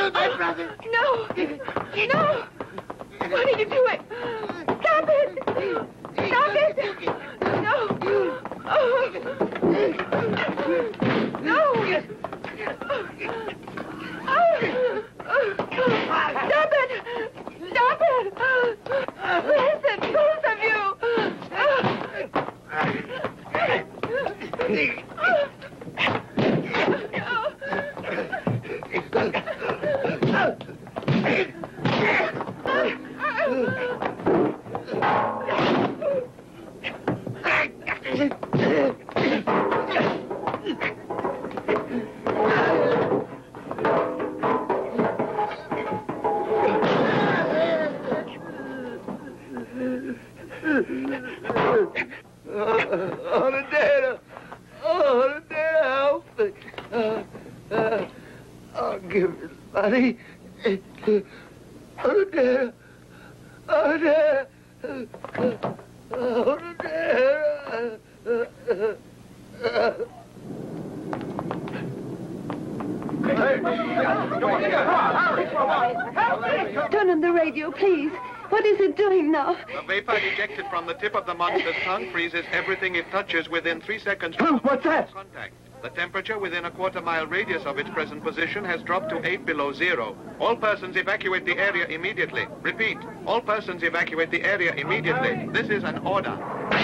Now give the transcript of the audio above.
killed my brother. No. No. What are you doing? Stop it. Stop it. No. Oh. No. Stop it. Stop it. Listen, both of you. Help me. I'll give you the money. Turn on the radio, please. What is it doing now? The vapor ejected from the tip of the monster's tongue freezes everything it touches within 3 seconds. What's that? Contact. The temperature within a quarter-mile radius of its present position has dropped to 8 below zero. All persons evacuate the area immediately. Repeat, all persons evacuate the area immediately. This is an order.